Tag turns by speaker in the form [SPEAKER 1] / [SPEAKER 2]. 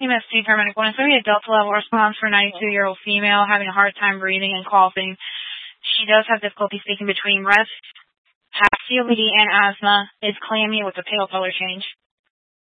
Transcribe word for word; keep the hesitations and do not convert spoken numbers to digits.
[SPEAKER 1] M S T paramedic one. It's going to be a Delta level response for a ninety-two-year-old female having a hard time breathing and coughing. She does have difficulty speaking between breaths, has C O P D and asthma, is clammy with a pale color change.